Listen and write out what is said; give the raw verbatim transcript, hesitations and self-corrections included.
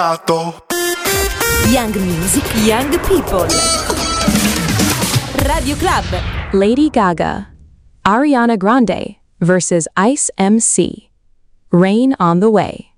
Young music, young people. Radio Club. Lady Gaga, Ariana Grande versus Ice M C. Rain on the Way.